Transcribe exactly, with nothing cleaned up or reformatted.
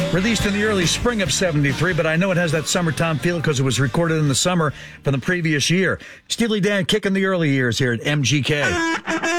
Released in the early spring of seventy-three, but I know it has that summertime feel because it was recorded in the summer from the previous year. Steely Dan kicking the early years here at M G K.